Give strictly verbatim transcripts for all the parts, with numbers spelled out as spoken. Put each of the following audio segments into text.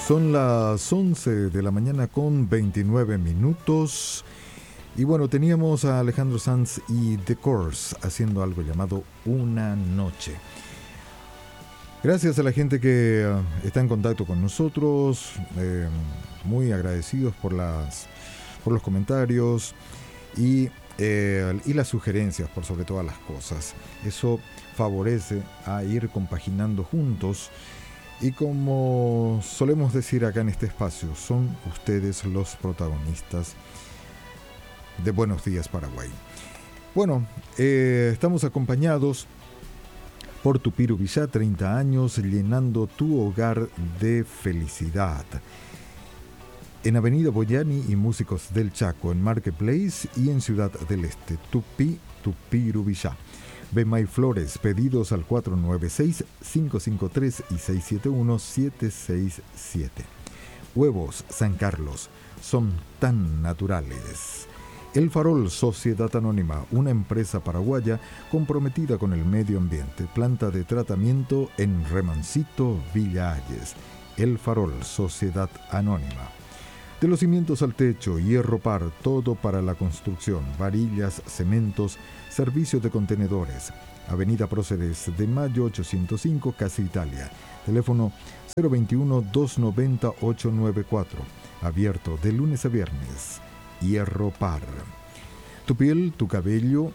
Son las once de la mañana con veintinueve minutos. Y bueno, teníamos a Alejandro Sanz y The Corrs haciendo algo llamado Una Noche. Gracias a la gente que uh, está en contacto con nosotros, eh, muy agradecidos por, las, por los comentarios y, eh, y las sugerencias por sobre todas las cosas. Eso favorece a ir compaginando juntos y, como solemos decir acá en este espacio, son ustedes los protagonistas de Buenos Días Paraguay. Bueno, eh, estamos acompañados por Tupirubillá, treinta años, llenando tu hogar de felicidad. En Avenida Boyani y Músicos del Chaco, en Marketplace y en Ciudad del Este. Tupi, Tupirubillá. Bemay Flores, pedidos al cuatro nueve seis, cinco cinco tres y seis siete uno, siete seis siete. Huevos San Carlos, son tan naturales. El Farol, Sociedad Anónima, una empresa paraguaya comprometida con el medio ambiente. Planta de tratamiento en Remancito, Villa Ayes. El Farol, Sociedad Anónima. De los cimientos al techo, Hierro Par, todo para la construcción. Varillas, cementos, servicio de contenedores. Avenida Próceres de Mayo ochocientos cinco, Casa Italia. Teléfono cero veintiuno, doscientos noventa, ochocientos noventa y cuatro. Abierto de lunes a viernes. Hierro Par. Tu piel, tu cabello,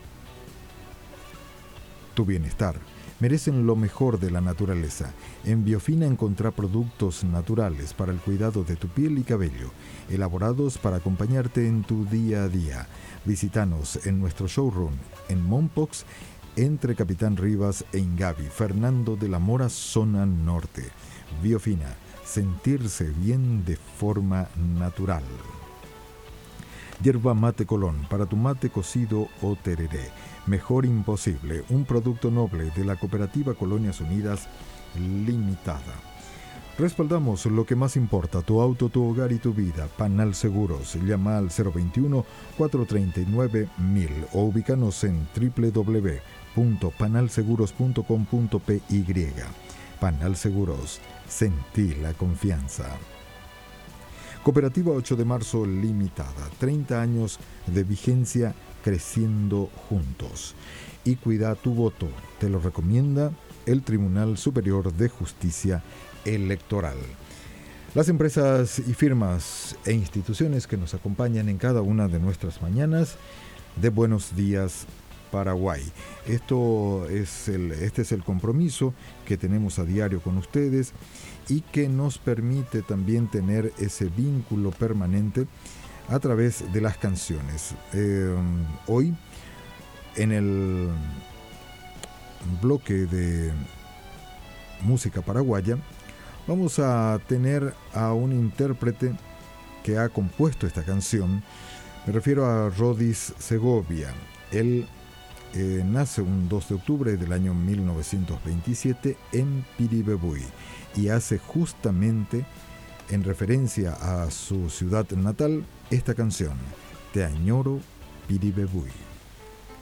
tu bienestar merecen lo mejor de la naturaleza. En Biofina encontrá productos naturales para el cuidado de tu piel y cabello, elaborados para acompañarte en tu día a día. Visítanos en nuestro showroom en Mompox, entre Capitán Rivas e Ingavi, Fernando de la Mora, zona norte. Biofina, sentirse bien de forma natural. Yerba Mate Colón, para tu mate cocido o tereré. Mejor imposible, un producto noble de la Cooperativa Colonias Unidas Limitada. Respaldamos lo que más importa, tu auto, tu hogar y tu vida. Panal Seguros, llama al cero veintiuno, cuatrocientos treinta y nueve, mil o ubícanos en doble u doble u doble u punto panal seguros punto com punto p y. Panal Seguros, sentí la confianza. Cooperativa ocho de marzo Limitada, treinta años de vigencia, creciendo juntos. Y cuida tu voto, te lo recomienda el Tribunal Superior de Justicia Electoral. Las empresas y firmas e instituciones que nos acompañan en cada una de nuestras mañanas de Buenos Días Paraguay. Esto es el, este es el compromiso que tenemos a diario con ustedes y que nos permite también tener ese vínculo permanente a través de las canciones. Eh, hoy, en el bloque de música paraguaya, vamos a tener a un intérprete que ha compuesto esta canción. Me refiero a Rodis Segovia. Él eh, nace un dos de octubre del año mil novecientos veintisiete en Piribebuy y hace justamente, en referencia a su ciudad natal, esta canción, Te añoro, Piribebuy.